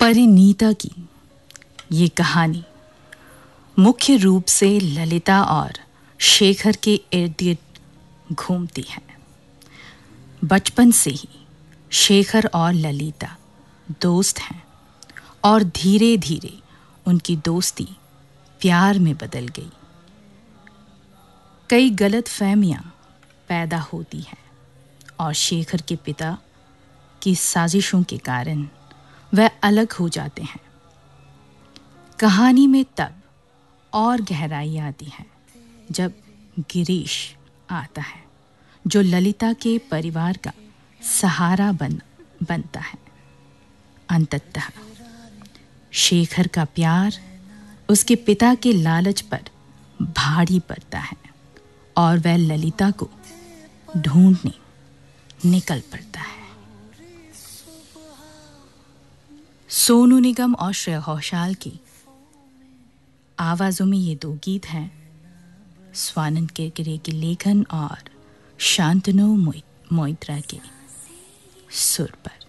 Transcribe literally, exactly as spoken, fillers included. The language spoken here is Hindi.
परिणीता की ये कहानी मुख्य रूप से ललिता और शेखर के इर्द गिर्द घूमती है। बचपन से ही शेखर और ललिता दोस्त हैं और धीरे धीरे उनकी दोस्ती प्यार में बदल गई। कई गलतफहमियां पैदा होती हैं और शेखर के पिता की साजिशों के कारण वह अलग हो जाते हैं। कहानी में तब और गहराई आती है जब गिरीश आता है, जो ललिता के परिवार का सहारा बन बनता है। अंततः शेखर का प्यार उसके पिता के लालच पर भारी पड़ता है और वह ललिता को ढूंढने निकल पड़ता है। सोनू निगम और श्रेया घोषाल की आवाज़ों में ये दो गीत हैं, स्वानंद किरकिरे के लेखन और शांतनु मोइत्रा के सुर पर।